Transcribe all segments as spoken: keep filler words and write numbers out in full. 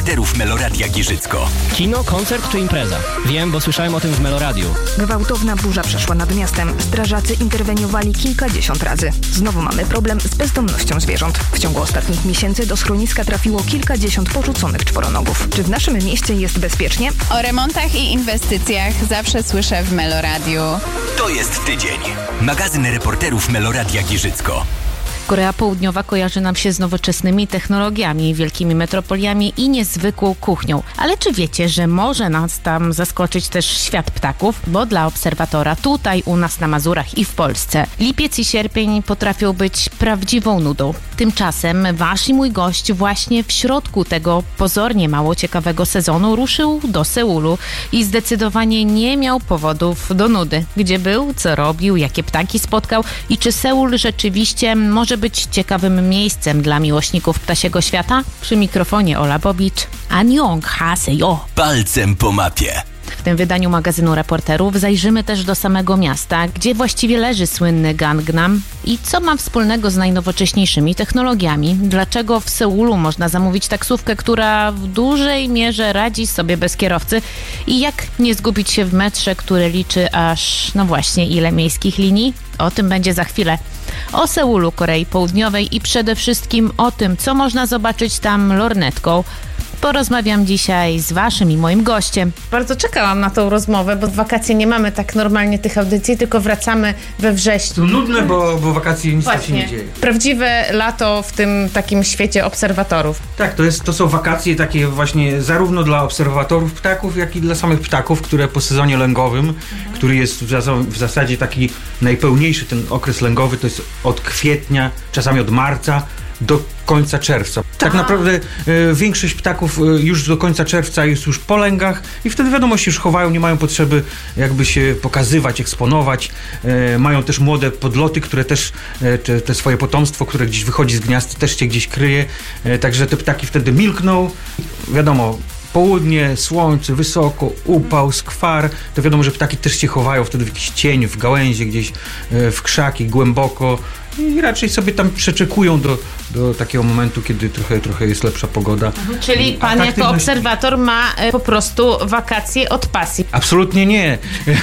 reporterów Meloradia Giżycko. Kino, koncert czy impreza? Wiem, bo słyszałem o tym w Meloradiu. Gwałtowna burza przeszła nad miastem. Strażacy interweniowali kilkadziesiąt razy. Znowu mamy problem z bezdomnością zwierząt. W ciągu ostatnich miesięcy do schroniska trafiło kilkadziesiąt porzuconych czworonogów. Czy w naszym mieście jest bezpiecznie? O remontach i inwestycjach zawsze słyszę w Meloradiu. To jest tydzień. Magazyn reporterów Meloradia Giżycko. Korea Południowa kojarzy nam się z nowoczesnymi technologiami, wielkimi metropoliami i niezwykłą kuchnią. Ale czy wiecie, że może nas tam zaskoczyć też świat ptaków? Bo dla obserwatora tutaj, u nas na Mazurach i w Polsce, lipiec i sierpień potrafią być prawdziwą nudą. Tymczasem wasz i mój gość właśnie w środku tego pozornie mało ciekawego sezonu ruszył do Seulu i zdecydowanie nie miał powodów do nudy. Gdzie był, co robił, jakie ptaki spotkał i czy Seul rzeczywiście może być ciekawym miejscem dla miłośników ptasiego świata? Przy mikrofonie Ola Bobicz. Annyeonghaseyo. Palcem po mapie. W tym wydaniu magazynu reporterów zajrzymy też do samego miasta, gdzie właściwie leży słynny Gangnam i co ma wspólnego z najnowocześniejszymi technologiami. Dlaczego w Seulu można zamówić taksówkę, która w dużej mierze radzi sobie bez kierowcy i jak nie zgubić się w metrze, które liczy aż, no właśnie, ile miejskich linii? O tym będzie za chwilę. O Seulu, Korei Południowej i przede wszystkim o tym, co można zobaczyć tam lornetką, porozmawiam dzisiaj z waszym i moim gościem. Bardzo czekałam na tą rozmowę, bo w wakacje nie mamy tak normalnie tych audycji, tylko wracamy we wrześniu. To nudne, bo, bo wakacje nic tak się nie dzieje. Prawdziwe lato w tym takim świecie obserwatorów. Tak, to, jest, to są wakacje takie właśnie zarówno dla obserwatorów ptaków, jak i dla samych ptaków, które po sezonie lęgowym, mhm. który jest w, zas- w zasadzie taki najpełniejszy, ten okres lęgowy, to jest od kwietnia, czasami od marca do końca czerwca. Tak naprawdę e, większość ptaków e, już do końca czerwca jest już po lęgach i wtedy wiadomo się już chowają, nie mają potrzeby jakby się pokazywać, eksponować. E, mają też młode podloty, które też, e, te, te swoje potomstwo, które gdzieś wychodzi z gniazd, też się gdzieś kryje. E, także te ptaki wtedy milkną. Wiadomo, południe, słońce, wysoko, upał, skwar, to wiadomo, że ptaki też się chowają wtedy w jakiś cień, w gałęzie, gdzieś e, w krzaki, głęboko. I raczej sobie tam przeczekują do, do takiego momentu, kiedy trochę, trochę jest lepsza pogoda. Mhm, czyli pan jako obserwator ma e, po prostu wakacje od pasji. Absolutnie nie.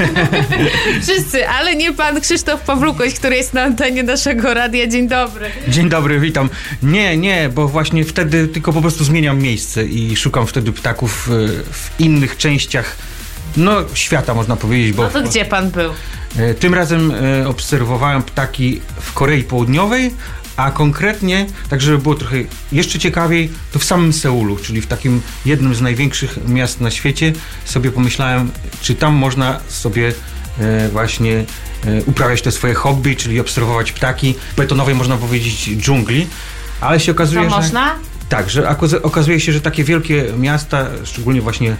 Wszyscy, ale nie pan Krzysztof Pawlukoś, który jest na antenie naszego radia. Dzień dobry. Dzień dobry, witam. Nie, nie, bo właśnie wtedy tylko po prostu zmieniam miejsce i szukam wtedy ptaków w innych częściach no, świata, można powiedzieć. Bo no to gdzie pan był? Tym razem e, obserwowałem ptaki w Korei Południowej, a konkretnie, tak żeby było trochę jeszcze ciekawiej, to w samym Seulu, czyli w takim jednym z największych miast na świecie, sobie pomyślałem, czy tam można sobie e, właśnie e, uprawiać te swoje hobby, czyli obserwować ptaki w betonowej, można powiedzieć, dżungli, ale się okazuje, to że... można? Tak, że okazuje się, że takie wielkie miasta, szczególnie właśnie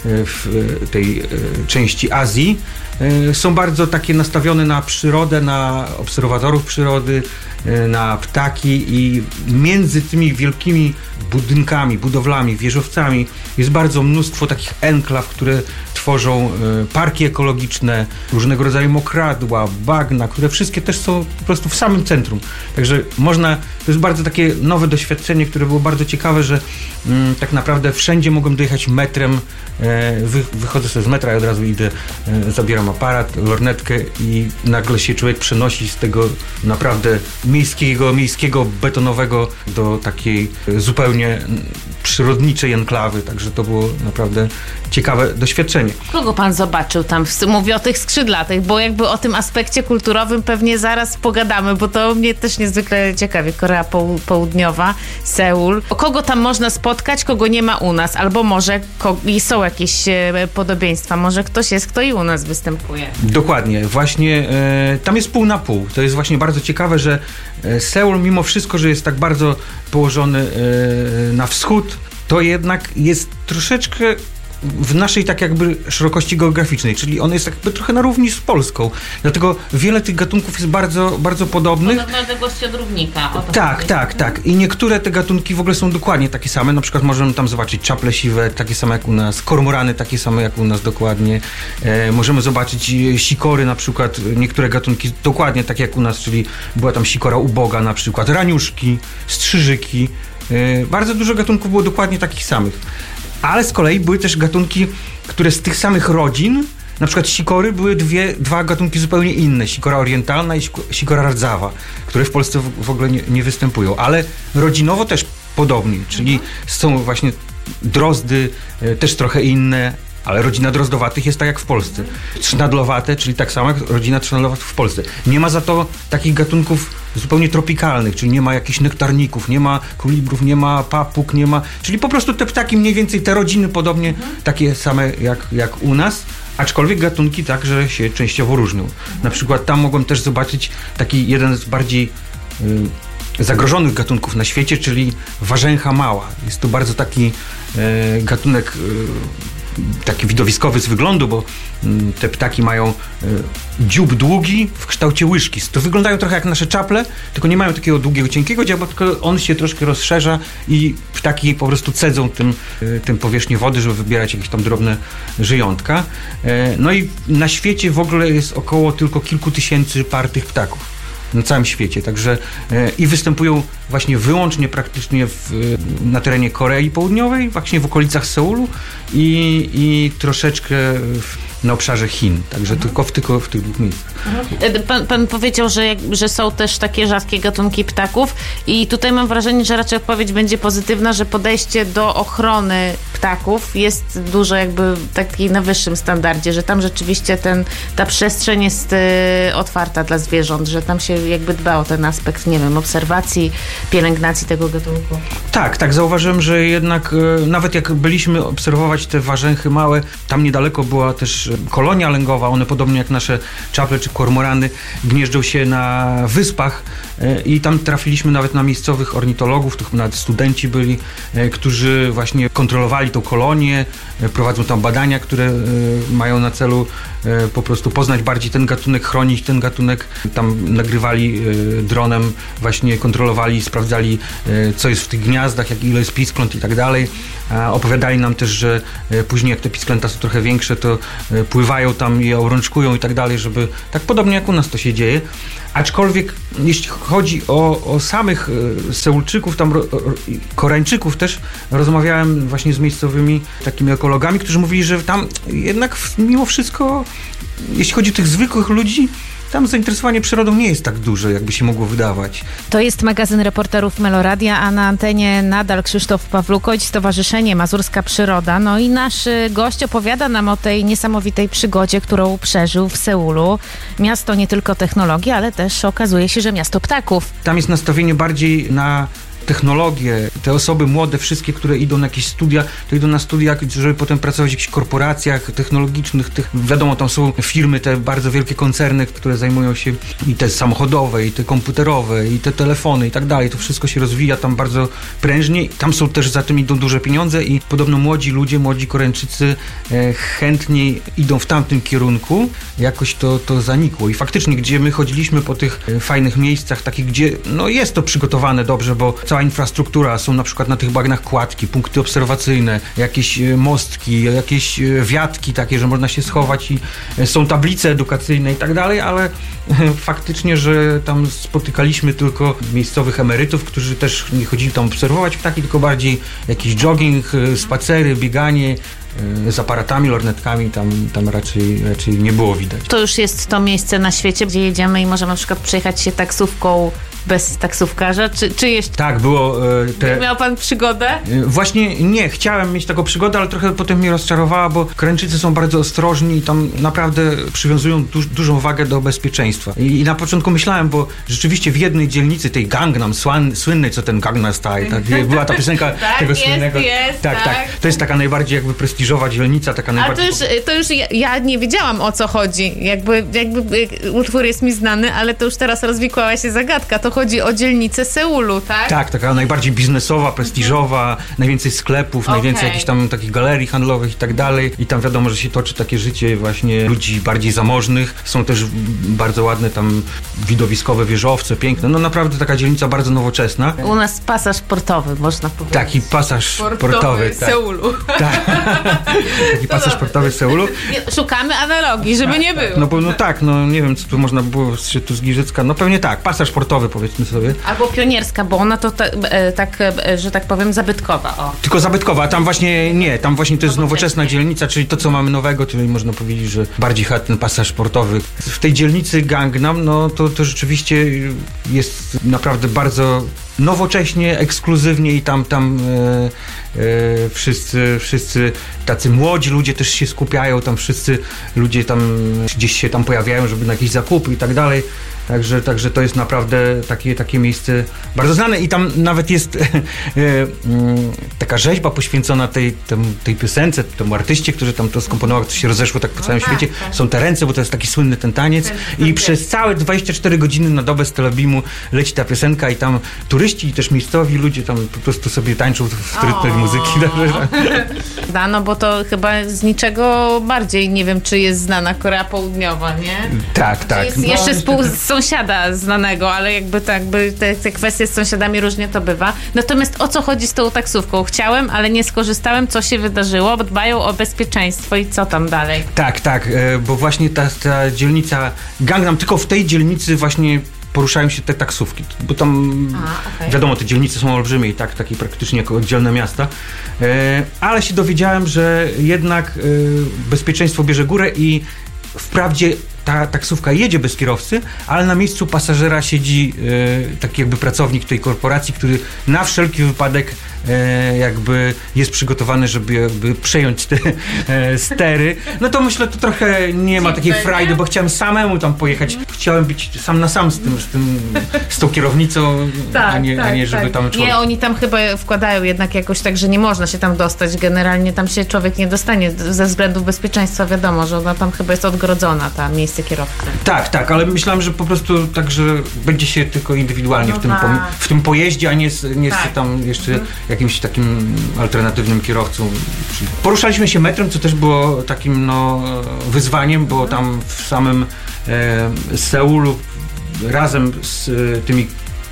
w tej części Azji, są bardzo takie nastawione na przyrodę, na obserwatorów przyrody, na ptaki i między tymi wielkimi budynkami, budowlami, wieżowcami jest bardzo mnóstwo takich enklaw, które tworzą parki ekologiczne, różnego rodzaju mokradła, bagna, które wszystkie też są po prostu w samym centrum. Także można, to jest bardzo takie nowe doświadczenie, które było bardzo ciekawe, że mm, tak naprawdę wszędzie mogłem dojechać metrem, e, wy, wychodzę sobie z metra i od razu idę, e, zabieram aparat, lornetkę i nagle się człowiek przenosi z tego naprawdę miejskiego, miejskiego, betonowego do takiej zupełnie przyrodniczej enklawy, także to było naprawdę ciekawe doświadczenie. Kogo pan zobaczył tam? Mówię o tych skrzydlatych, bo jakby o tym aspekcie kulturowym pewnie zaraz pogadamy, bo to mnie też niezwykle ciekawi. Korea Południowa, Seul. O kogo tam można spotkać, kogo nie ma u nas? Albo może ko- i są jakieś e, podobieństwa. Może ktoś jest, kto i u nas występuje. Dokładnie. Właśnie e, tam jest pół na pół. To jest właśnie bardzo ciekawe, że e, Seul mimo wszystko, że jest tak bardzo położony e, na wschód, to jednak jest troszeczkę w naszej tak jakby szerokości geograficznej, czyli on jest jakby trochę na równi z Polską. Dlatego wiele tych gatunków jest bardzo, bardzo podobnych. Podobna odległości od równika. Tak, tak, tak. I niektóre te gatunki w ogóle są dokładnie takie same. Na przykład możemy tam zobaczyć czaple siwe, takie same jak u nas, kormorany takie same jak u nas dokładnie. E, możemy zobaczyć sikory na przykład, niektóre gatunki dokładnie tak jak u nas, czyli była tam sikora uboga na przykład, raniuszki, strzyżyki. Yy, bardzo dużo gatunków było dokładnie takich samych. Ale z kolei były też gatunki, które z tych samych rodzin, na przykład sikory, były dwie, dwa gatunki zupełnie inne. Sikora orientalna i sikora rdzawa, które w Polsce w, w ogóle nie, nie występują. Ale rodzinowo też podobnie, czyli są właśnie drozdy, yy, też trochę inne, ale rodzina drozdowatych jest tak jak w Polsce. Trznadlowate, czyli tak samo jak rodzina trznadlowatych w Polsce. Nie ma za to takich gatunków zupełnie tropikalnych, czyli nie ma jakichś nektarników, nie ma kolibrów, nie ma papug, nie ma... Czyli po prostu te ptaki mniej więcej, te rodziny podobnie, mhm. takie same jak, jak u nas, aczkolwiek gatunki także się częściowo różnią. Na przykład tam mogłem też zobaczyć taki jeden z bardziej y, zagrożonych gatunków na świecie, czyli warzęcha mała. Jest to bardzo taki y, gatunek y, taki widowiskowy z wyglądu, bo mm, te ptaki mają y, dziób długi w kształcie łyżki. To wyglądają trochę jak nasze czaple, tylko nie mają takiego długiego, cienkiego działa, tylko on się troszkę rozszerza i ptaki po prostu cedzą tym, y, tym powierzchnię wody, żeby wybierać jakieś tam drobne żyjątka. Y, no i na świecie w ogóle jest około tylko kilku tysięcy par tych ptaków. Na całym świecie, także e, i występują właśnie wyłącznie praktycznie w, na terenie Korei Południowej, właśnie w okolicach Seulu i, i troszeczkę w, na obszarze Chin, także mhm. tylko, w, tylko w tych dwóch miejscach. Mhm. Pan, pan powiedział, że, jak, że są też takie rzadkie gatunki ptaków i tutaj mam wrażenie, że raczej odpowiedź będzie pozytywna, że podejście do ochrony ptaków jest dużo jakby takiej na wyższym standardzie, że tam rzeczywiście ten, ta przestrzeń jest y, otwarta dla zwierząt, że tam się jakby dba o ten aspekt, nie wiem, obserwacji, pielęgnacji tego gatunku. Tak, tak, zauważyłem, że jednak y, nawet jak byliśmy obserwować te warzęchy małe, tam niedaleko była też kolonia lęgowa, one podobnie jak nasze czaple czy kormorany gnieżdżą się na wyspach y, i tam trafiliśmy nawet na miejscowych ornitologów, tu nawet studenci byli, y, którzy właśnie kontrolowali tą kolonię, y, prowadzą tam badania, które y, mają na celu y, po prostu poznać bardziej ten gatunek, chronić ten gatunek, tam nagrywali y, dronem, właśnie kontrolowali, sprawdzali y, co jest w tych gniazdach, jak ile jest piskląt i tak dalej. A opowiadali nam też, że y, później jak te pisklęta są trochę większe, to y, pływają tam i je obrączkują i tak dalej, żeby tak podobnie jak u nas to się dzieje. Aczkolwiek jeśli chodzi o, o samych y, Seulczyków, tam ro, ro, Koreańczyków też, rozmawiałem właśnie z miejscowymi takimi ekologami, którzy mówili, że tam jednak mimo wszystko, jeśli chodzi o tych zwykłych ludzi, tam zainteresowanie przyrodą nie jest tak duże, jakby się mogło wydawać. To jest magazyn reporterów Meloradia, a na antenie nadal Krzysztof Pawlukowicz, Stowarzyszenie Mazurska Przyroda. No i nasz gość opowiada nam o tej niesamowitej przygodzie, którą przeżył w Seulu. Miasto nie tylko technologii, ale też okazuje się, że miasto ptaków. Tam jest nastawienie bardziej na technologie. Te osoby młode, wszystkie, które idą na jakieś studia, to idą na studia, żeby potem pracować w jakichś korporacjach technologicznych. Tych, wiadomo, tam są firmy, te bardzo wielkie koncerny, które zajmują się i te samochodowe, i te komputerowe, i te telefony i tak dalej. To wszystko się rozwija tam bardzo prężnie. Tam są też, za tym idą duże pieniądze i podobno młodzi ludzie, młodzi Koreańczycy e, chętniej idą w tamtym kierunku. Jakoś to, to zanikło. I faktycznie, gdzie my chodziliśmy po tych e, fajnych miejscach, takich, gdzie no jest to przygotowane dobrze, bo cała infrastruktura, są na przykład na tych bagnach kładki, punkty obserwacyjne, jakieś mostki, jakieś wiatki takie, że można się schować i są tablice edukacyjne i tak dalej, ale faktycznie, że tam spotykaliśmy tylko miejscowych emerytów, którzy też nie chodzili tam obserwować ptaki, tylko bardziej jakiś jogging, spacery, bieganie z aparatami, lornetkami, tam, tam raczej, raczej nie było widać. To już jest to miejsce na świecie, gdzie jedziemy i możemy na przykład przejechać się taksówką bez taksówkarza, czy, czy jeszcze... Tak, było... Te... Miał pan przygodę? Właśnie nie, chciałem mieć taką przygodę, ale trochę potem mnie rozczarowała, bo Koreańczycy są bardzo ostrożni i tam naprawdę przywiązują duż, dużą wagę do bezpieczeństwa. I, I na początku myślałem, bo rzeczywiście w jednej dzielnicy, tej Gangnam, słyn, słynnej, co ten Gangnam Style, tak, była ta piosenka tak, tego jest, słynnego... Jest, tak, tak, tak. To jest taka najbardziej jakby prestiżowa dzielnica, taka najbardziej... Ale to już, to już ja, ja nie wiedziałam, o co chodzi. Jakby, jakby utwór jest mi znany, ale to już teraz rozwikłała się zagadka. To chodzi o dzielnicę Seulu, tak? Tak, taka najbardziej biznesowa, prestiżowa, mhm. najwięcej sklepów, okay. najwięcej jakichś tam takich galerii handlowych i tak dalej. I tam wiadomo, że się toczy takie życie właśnie ludzi bardziej zamożnych. Są też bardzo ładne tam widowiskowe wieżowce, piękne. No naprawdę taka dzielnica bardzo nowoczesna. U nas pasaż portowy, można powiedzieć. Taki pasaż sportowy, sportowy tak. Seulu. Tak. Taki pasaż sportowy Seulu. Szukamy analogii, żeby nie było. No bo no tak, no nie wiem, co tu można było z tu z Giżycka. No pewnie tak, pasaż sportowy powiedzmy. powiedzmy sobie. Albo pionierska, bo ona to ta, e, tak, e, że tak powiem, zabytkowa. O. Tylko zabytkowa, tam właśnie nie, tam właśnie to jest nowoczesna dzielnica, czyli to, co mamy nowego, czyli można powiedzieć, że bardziej chyba ten pasaż sportowy. W tej dzielnicy Gangnam, no to, to rzeczywiście jest naprawdę bardzo nowocześnie, ekskluzywnie i tam, tam e, e, wszyscy, wszyscy tacy młodzi ludzie też się skupiają, tam wszyscy ludzie tam gdzieś się tam pojawiają, żeby na jakieś zakupy i tak dalej. Także, także to jest naprawdę takie, takie miejsce bardzo znane i tam nawet jest e, e, taka rzeźba poświęcona tej, tem, tej piosence, temu artyście, który tam to skomponował, to się rozeszło tak po całym no, świecie. Tak, tak. Są te ręce, bo to jest taki słynny ten taniec ten, ten, i ten. Przez całe dwadzieścia cztery godziny na dobę z Telebimu leci ta piosenka i tam turyści i też miejscowi ludzie tam po prostu sobie tańczą w rytm tej muzyki. Da, no bo to chyba z niczego bardziej, nie wiem, czy jest znana Korea Południowa, nie? Tak, tak. Jest no, jeszcze spół sąsiada znanego, ale jakby tak, by te, te kwestie z sąsiadami różnie to bywa. Natomiast o co chodzi z tą taksówką? Chciałem, ale nie skorzystałem. Co się wydarzyło? Bo dbają o bezpieczeństwo i co tam dalej? Tak, tak, bo właśnie ta, ta dzielnica Gangnam, tylko w tej dzielnicy właśnie poruszają się te taksówki, bo tam A, okay. wiadomo, te dzielnice są olbrzymie i tak, takie praktycznie jako oddzielne miasta, e, ale się dowiedziałem, że jednak e, bezpieczeństwo bierze górę i wprawdzie ta taksówka jedzie bez kierowcy, ale na miejscu pasażera siedzi e, taki jakby pracownik tej korporacji, który na wszelki wypadek e, jakby jest przygotowany, żeby jakby przejąć te e, stery. No to myślę, to trochę nie ma takiej frajdy, bo chciałem samemu tam pojechać. Chciałem być sam na sam z tym, z, tym, z tą kierownicą, tak, a, nie, tak, a nie żeby tak. tam człowiek... Nie, oni tam chyba wkładają jednak jakoś tak, że nie można się tam dostać. Generalnie tam się człowiek nie dostanie ze względów bezpieczeństwa. Wiadomo, że ona tam chyba jest odgrodzona, ta miejsce kierowcy. Tak, tak, ale myślałem, że po prostu tak, że będzie się tylko indywidualnie no w, tym po, w tym pojeździe, a nie, nie tak. z tam jeszcze mhm. jakimś takim alternatywnym kierowcą. Poruszaliśmy się metrem, co też było takim no, wyzwaniem, bo tam w samym e, Seulu razem z e, tymi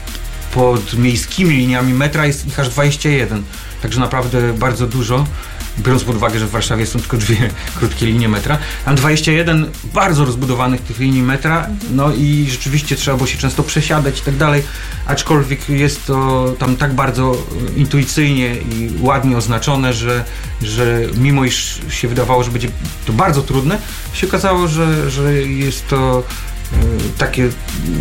podmiejskimi liniami metra jest ich aż dwadzieścia jeden, także naprawdę bardzo dużo. Biorąc pod uwagę, że w Warszawie są tylko dwie krótkie linie metra. Tam dwadzieścia jeden bardzo rozbudowanych tych linii metra, no i rzeczywiście trzeba było się często przesiadać i tak dalej, aczkolwiek jest to tam tak bardzo intuicyjnie i ładnie oznaczone, że, że mimo iż się wydawało, że będzie to bardzo trudne, się okazało, że, że jest to takie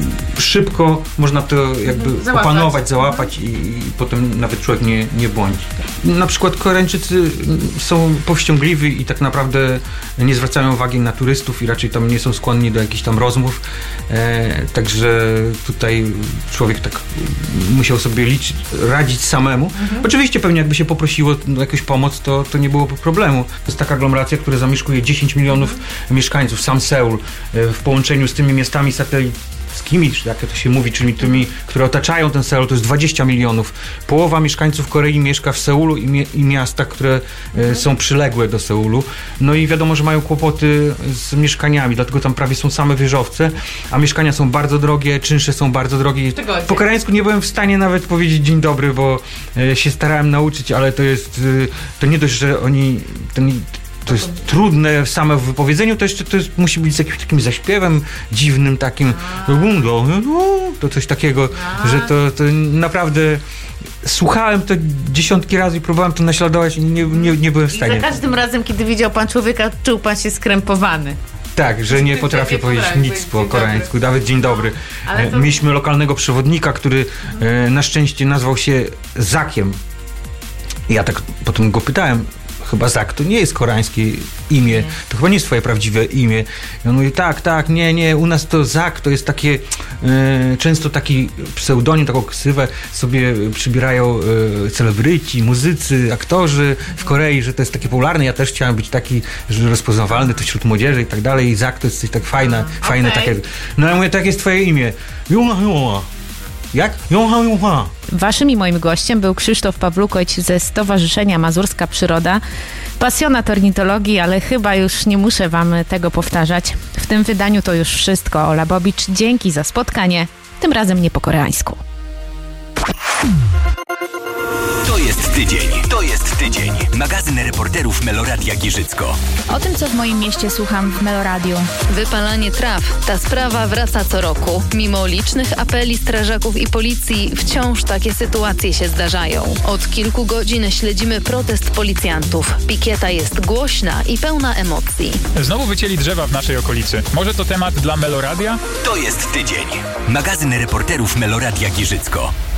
szybko można to jakby załapać. opanować, załapać i, i potem nawet człowiek nie, nie błądzi. Na przykład Koreańczycy są powściągliwi i tak naprawdę nie zwracają uwagi na turystów i raczej tam nie są skłonni do jakichś tam rozmów. E, także tutaj człowiek tak musiał sobie liczyć, radzić samemu. Mhm. Oczywiście pewnie jakby się poprosiło o jakąś pomoc, to, to nie byłoby problemu. To jest taka aglomeracja, która zamieszkuje dziesięć milionów mhm. mieszkańców, sam Seul, w połączeniu z tymi miastami satelickimi, czy jak to się mówi, czyli tymi, które otaczają ten Seul, to jest dwadzieścia milionów. Połowa mieszkańców Korei mieszka w Seulu i, mi- i miastach, które e, są przyległe do Seulu. No i wiadomo, że mają kłopoty z mieszkaniami, dlatego tam prawie są same wieżowce, a mieszkania są bardzo drogie, czynsze są bardzo drogie. Po koreańsku nie byłem w stanie nawet powiedzieć dzień dobry, bo e, się starałem nauczyć, ale to jest, e, to nie dość, że oni, ten, to jest trudne same w wypowiedzeniu, to jeszcze to jest, musi być z jakimś takim zaśpiewem dziwnym takim, to coś takiego, że to, to naprawdę słuchałem to dziesiątki razy i próbowałem to naśladować i nie, nie, nie byłem w stanie. I za każdym razem, kiedy widział pan człowieka, czuł pan się skrępowany. Tak, że nie potrafię powiedzieć nic po koreańsku, nawet dzień dobry. To... Mieliśmy lokalnego przewodnika, który mhm. na szczęście nazwał się Zakiem. I ja tak potem go pytałem, chyba Zak to nie jest koreańskie imię, nie. To chyba nie jest twoje prawdziwe imię. I on mówi, tak, tak, nie, nie, u nas to Zak to jest takie, e, często taki pseudonim, taką ksywę sobie przybierają e, celebryci, muzycy, aktorzy w Korei, że to jest takie popularne. Ja też chciałem być taki, że rozpoznawalny to wśród młodzieży i tak dalej. I Zak to jest coś tak fajne, A, fajne okay. takie. No ja mówię, tak jest twoje imię. Juma, juma. Jak? Juma, juma. Waszym i moim gościem był Krzysztof Pawlukoć ze Stowarzyszenia Mazurska Przyroda. Pasjonat ornitologii, ale chyba już nie muszę wam tego powtarzać. W tym wydaniu to już wszystko. Ola Bobicz, dzięki za spotkanie. Tym razem nie po koreańsku. To To jest tydzień. To jest tydzień. Magazyn reporterów Meloradia Giżycko. O tym, co w moim mieście słucham w Meloradiu. Wypalanie traw. Ta sprawa wraca co roku. Mimo licznych apeli strażaków i policji, wciąż takie sytuacje się zdarzają. Od kilku godzin śledzimy protest policjantów. Pikieta jest głośna i pełna emocji. Znowu wycięli drzewa w naszej okolicy. Może to temat dla Meloradia? To jest tydzień. Magazyn reporterów Meloradia Giżycko.